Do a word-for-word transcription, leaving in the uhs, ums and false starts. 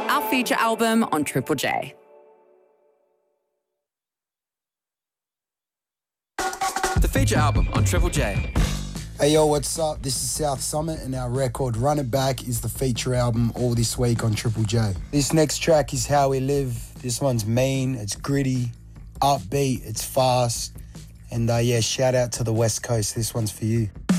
our feature album on Triple J. The feature album on Triple J. Hey yo, what's up? This is South Summit and our record Run It Back is the feature album all this week on Triple J. This next track is How We Live. This one's mean, it's gritty, upbeat, it's fast. And uh, yeah, shout out to the West Coast. This one's for you.